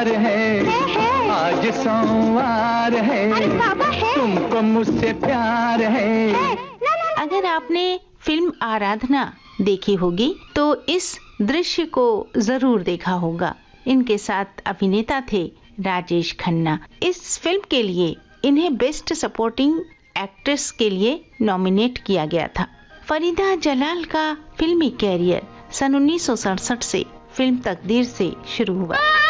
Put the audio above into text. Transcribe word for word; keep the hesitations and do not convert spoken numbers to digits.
प्यार है, है, है। आज सोमवार है, अरे बाबा है, तुमको मुझसे प्यार है, है। ला, ला। अगर आपने फिल्म आराधना देखी होगी तो इस दृश्य को जरूर देखा होगा। इनके साथ अभिनेता थे राजेश खन्ना। इस फिल्म के लिए इन्हें बेस्ट सपोर्टिंग एक्ट्रेस के लिए नॉमिनेट किया गया था। फरीदा जलाल का फिल्मी कैरियर सन उन्नीस सौ सड़सठ से फिल्म तकदीर से शुरू हुआ।